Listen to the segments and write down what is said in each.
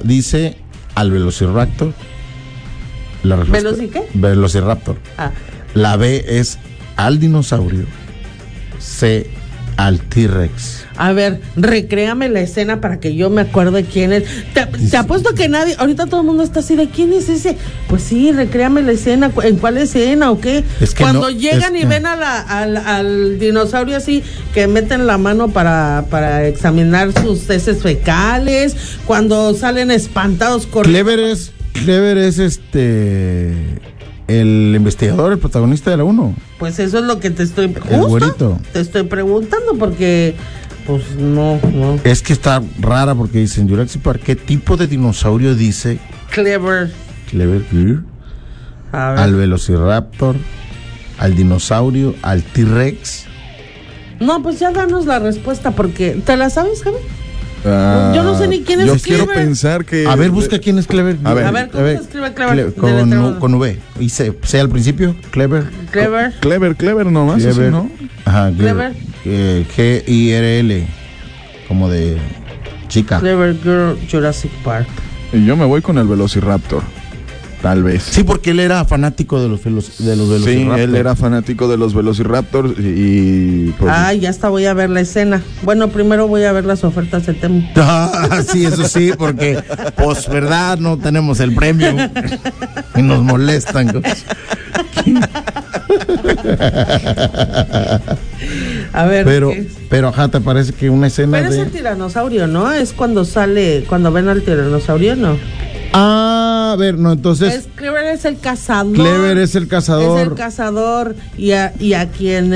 dice al Velociraptor. La respuesta, ¿Veloci qué? Velociraptor. La B es al dinosaurio. C, al T-Rex. A ver, recréame la escena para que yo me acuerde quién es. Te apuesto que nadie, ahorita todo el mundo está así de ¿quién es ese? Pues sí, recréame la escena, ¿en cuál escena o qué? Es que cuando llegan y ven al dinosaurio así, que meten la mano para examinar sus heces fecales, cuando salen espantados corriendo. Clever es el investigador, el protagonista de la 1. Pues eso es lo que te estoy güerito. Te estoy preguntando porque pues no. Es que está rara porque dicen Jurassic Park, ¿qué tipo de dinosaurio dice? Clever. Al Velociraptor, al dinosaurio, al T-Rex. No, pues ya danos la respuesta porque ¿te la sabes, Javi? Yo no sé ni quién es Yo Clever. quiero pensar que... A ver, busca quién es Clever. A ver, ¿cómo se escribe Clever? Con V. Y C al principio, Clever. Clever nomás, Clever. así, ¿no? Ajá, Clever. G-I-R-L. Como de chica. Clever Girl, Jurassic Park. Y yo me voy con el Velociraptor. Tal vez. Sí, porque él era fanático de los Velociraptors. Sí, él era fanático de los Velociraptors y pues... Ya hasta voy a ver la escena. Bueno, primero voy a ver las ofertas de Temu. Sí, eso sí, porque pues verdad no tenemos el premio y nos molestan. A ver. Pero ajá, ¿te parece que una escena Pero es el tiranosaurio, ¿no? Es cuando ven al tiranosaurio, ¿no? A ver, no, entonces... Clever es el cazador. Clever es el cazador. Es el cazador y a quien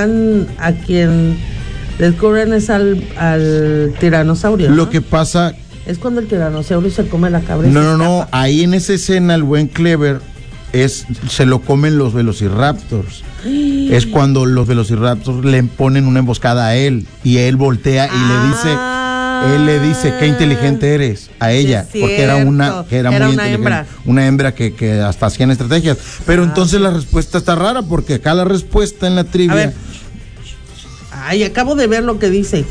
descubren es al tiranosaurio, ¿no? Lo que pasa... Es cuando el tiranosaurio se come la cabra. No, ahí en esa escena el buen Clever se lo comen los Velociraptors. Es cuando los Velociraptors le ponen una emboscada a él y él voltea y él le dice qué inteligente eres a ella, sí, porque era una muy inteligente, hembra. Una hembra que hasta hacían estrategias. Pero entonces la respuesta está rara, porque acá la respuesta en la trivia. A ver. Acabo de ver lo que dice.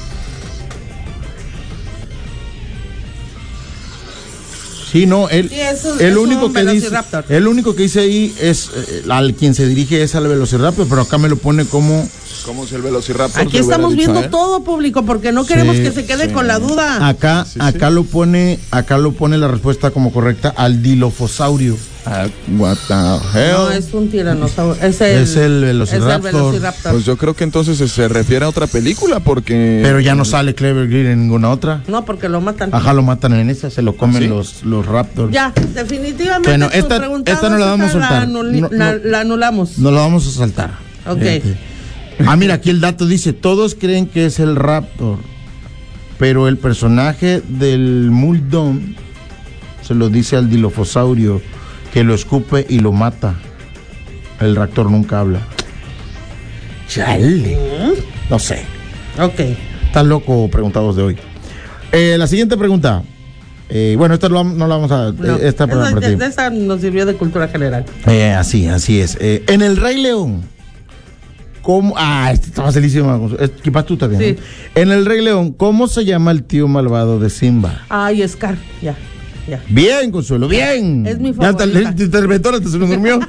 Sí, no, el único que dice ahí es al quien se dirige es al Velociraptor, pero acá me lo pone como si el Velociraptor. Aquí estamos viendo todo, público, porque no queremos que se quede con la duda. Acá lo pone la respuesta como correcta al Dilophosaurus. What the hell? No, es un tiranosaurio. Es el Velociraptor. Pues yo creo que entonces se refiere a otra película, porque... Pero ya no sale Clever Girl en ninguna otra. No, porque lo matan. Ajá, lo matan en esa, se lo comen los Raptors. Ya, definitivamente. Bueno, esta no la vamos a soltar. La anulamos. No la vamos a saltar. Ok. Mira, aquí el dato dice, todos creen que es el Raptor, pero el personaje del Muldoon se lo dice al Dilophosaurio, que lo escupe y lo mata. El Raptor nunca habla. Chale. No sé. Ok. Estás loco, preguntados de hoy. La siguiente pregunta. Bueno, esta no la vamos a... esta nos sirvió de cultura general. Así es. En El Rey León, ¿cómo? Este está facilísimo. Quizás tú también. Sí. ¿No? En El Rey León, ¿cómo se llama el tío malvado de Simba? Scar, ya. Bien, Consuelo, bien. Es mi favorita. Ya el interventor se me durmió.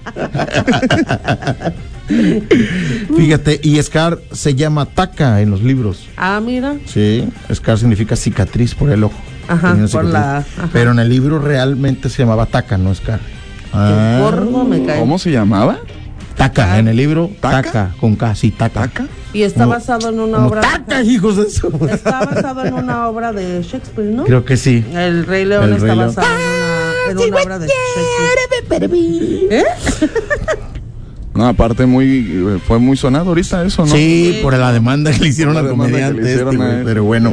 Fíjate, y Scar se llama Taka en los libros. Mira. Sí, Scar significa cicatriz por el ojo. Ajá, por la... Ajá. Pero en el libro realmente se llamaba Taka, no Scar. ¿Cómo se llamaba? Taka, en el libro Taka, con K, sí, Taka. Y está basado en una obra. ¡Taka, hijos de eso! Está basado en una obra de Shakespeare, ¿no? Creo que sí. El Rey León está basado en una obra de Shakespeare. No, aparte fue muy sonado ahorita eso, ¿no? Sí, por la demanda que le hicieron al comediante pero bueno.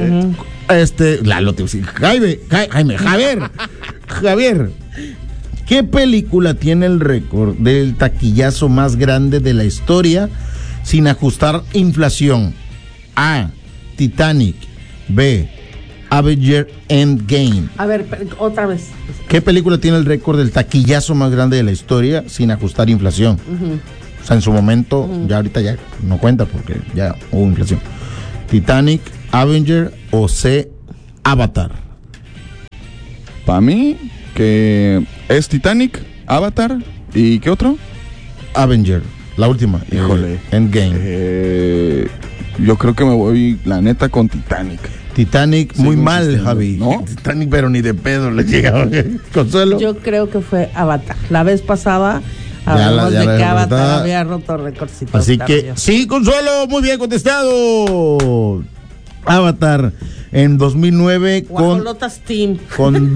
Javier, ¿qué película tiene el récord del taquillazo más grande de la historia sin ajustar inflación? A, Titanic. B, Avengers Endgame. A ver, otra vez. ¿Qué película tiene el récord del taquillazo más grande de la historia sin ajustar inflación? O sea, en su momento, ya ahorita ya no cuenta porque ya hubo inflación. Titanic, Avenger o C, Avatar. Para mí, que es Titanic, Avatar, ¿y qué otro? Avenger, la última. Híjole. Endgame. Yo creo que me voy, la neta, con Titanic. Titanic, Sigo muy mal, insistiendo, Javi. ¿no? Titanic, pero ni de pedo le llegaba. Consuelo. Yo creo que fue Avatar. La vez pasada Ya hablamos la de que Avatar verdad. había roto récords. Así que, sí, Consuelo, muy bien contestado. Avatar en 2009 Guajolotas Team. con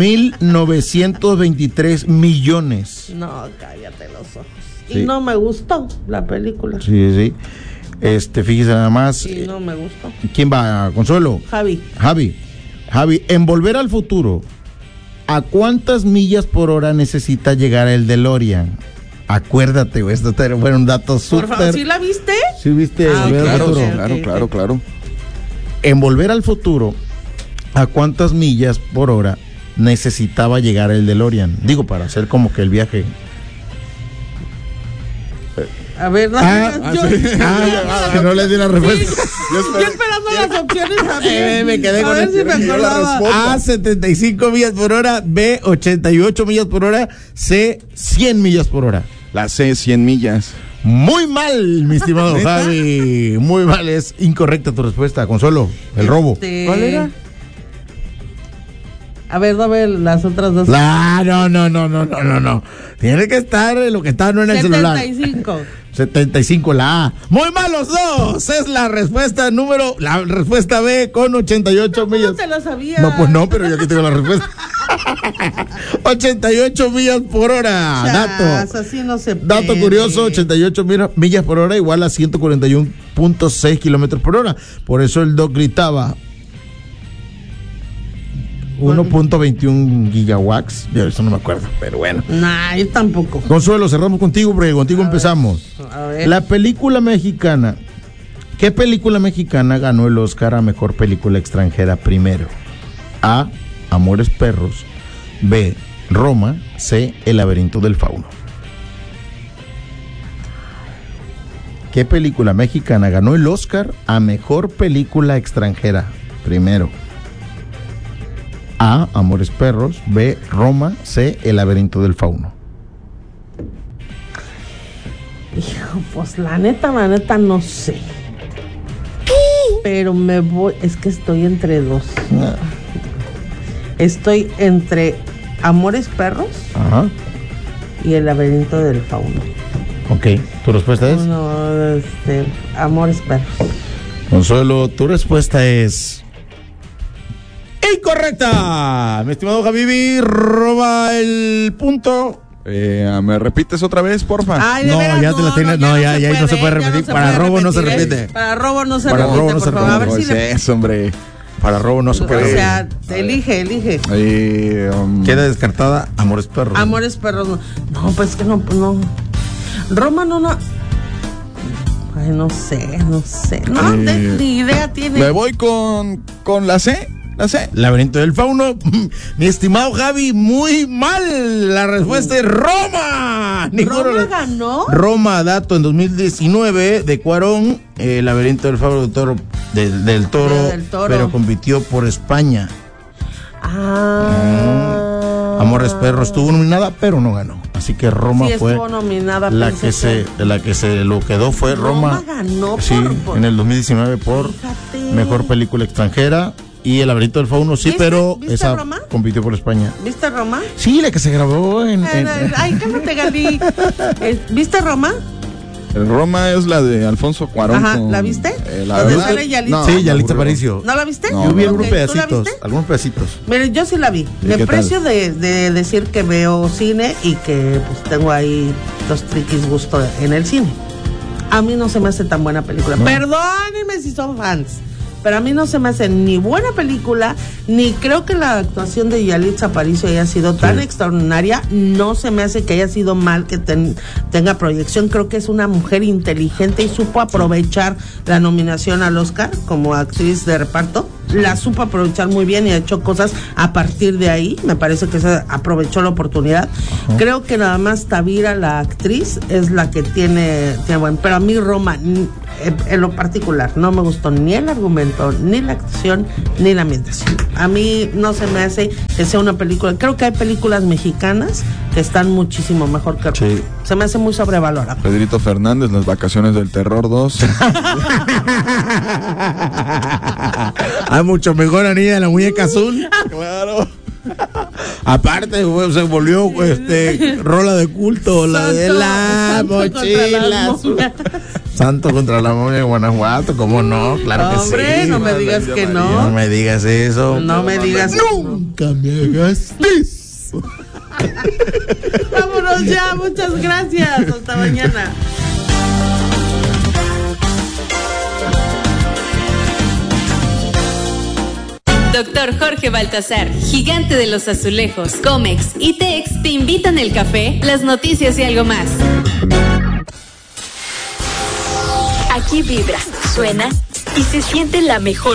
2,923 millones. No, cállate los ojos. Sí. Y no me gustó la película. Sí. Fíjese nada más. Y no me gustó. ¿Quién va? Consuelo. Javi, en Volver al Futuro, ¿a cuántas millas por hora necesita llegar el DeLorean? Acuérdate, güey, esto fue un dato por favor, súper. ¿sí la viste? ¿Sí viste Volver al Claro, Futuro? claro. En Volver al Futuro, ¿a cuántas millas por hora necesitaba llegar el DeLorean? Digo, para hacer como que el viaje. A ver, que no le di la respuesta. Yo esperando las opciones también. Me quedé a con ver el- si me acordaba. A, 75 millas por hora. B, 88 millas por hora. C, 100 millas por hora. La C, 100 millas. Muy mal, mi estimado ¿Neta? Javi. Muy mal, es incorrecta tu respuesta. Consuelo, el robo. ¿Cuál era? A ver, dame las otras dos. No. Tiene que estar en lo que está, no en el celular. 75. 75, la A. Muy mal los dos. Es la respuesta B con 88 millas. No te lo sabía. No, pues no, pero yo aquí tengo la respuesta. 88 millas por hora. Chas, así no se Dato puede. curioso, 88 millas por hora igual a 141.6 kilómetros por hora. Por eso el doc gritaba 1.21 gigawatts. Yo eso no me acuerdo, pero bueno. Nah, yo tampoco. Consuelo, cerramos contigo porque contigo empezamos. A ver. La película mexicana. ¿Qué película mexicana ganó el Oscar a mejor película extranjera primero? A, Amores Perros. B, Roma. C, El laberinto del fauno. ¿Qué película mexicana ganó el Oscar a mejor película extranjera primero? A, Amores Perros. B, Roma. C, El laberinto del fauno. Hijo, pues la neta no sé. Pero me voy, es que estoy entre dos. Estoy entre Amores Perros Ajá. y El laberinto del fauno. Ok, ¿tu respuesta es? No, Amores Perros. Consuelo, tu respuesta es incorrecta. Mi estimado Javi, roba el punto. ¿Me repites otra vez, porfa? Ay, de No, veras, ya te la tienes. No, ya no se puede repetir. Para robo no se repite. Para robo no se Para repite, robo no se por favor. A ver ¿Cómo si es le... eso, hombre? Para robo no se O puede. sea, elige. Queda descartada Amores Perros. Amores Perros no. No, pues que no. Roma no. Ay, no sé. No, ni idea tiene. Me voy con la C. La C. Laberinto del fauno. Mi estimado Javi, muy mal. La respuesta es Roma. ¿Roma ganó? Roma, dato en 2019 de Cuarón. Laberinto del fauno del Toro, del Toro, pero compitió por España. Amores Perros estuvo nominada, pero no ganó. Así que Roma Sí, fue estuvo nominada, la que se lo quedó fue Roma. Ganó Sí, en el 2019 por Fíjate. mejor película extranjera. Y El laberinto del fauno sí, pero ¿Viste esa Roma? compitió por España. ¿Viste Roma? Sí, la que se grabó en Ay, cálmate, Gali. ¿Viste Roma? El Roma es la de Alfonso Cuarón. Ajá, ¿la viste? La ¿Dónde verdad, sale Yalitza? no, Sí, me Yalitza aburrió. Aparicio. ¿No la viste? No, Yo vi no. algunos Ok, ¿tú la pedacitos, viste? algunos pedacitos. Miren, yo sí la vi. Me qué tal? precio de decir que veo cine y que pues tengo ahí los triquis gusto en el cine. A mí no se me hace tan buena película. Perdónenme si son fans, pero a mí no se me hace ni buena película, ni creo que la actuación de Yalitza Aparicio haya sido tan extraordinaria. No se me hace que haya sido mal que tenga proyección. Creo que es una mujer inteligente y supo aprovechar la nominación al Oscar como actriz de reparto. La supo aprovechar muy bien y ha hecho cosas a partir de ahí. Me parece que se aprovechó la oportunidad. Creo que nada más Tavira, la actriz, es la que tiene bueno. Pero a mí Roma, en lo particular, no me gustó ni el argumento, ni la acción, ni la ambientación. A mí no se me hace que sea una película. Creo que hay películas mexicanas que están muchísimo mejor que Sí. Se me hace muy sobrevalorado. Pedrito Fernández, Las Vacaciones del Terror 2. Hay mucho mejor Anilla de la Muñeca Azul. Claro. Aparte, se volvió rola de culto, la de la mochila azul. Santo contra la momia de Guanajuato, ¿cómo no? Claro que sí. Hombre, no me digas que No no. me digas eso. No me digas Nunca me hagas eso. Vámonos ya, muchas gracias. Hasta mañana. Doctor Jorge Baltasar, gigante de los azulejos, Comex y Tex te invitan el café, las noticias y algo más. Aquí vibra, suena y se siente la mejor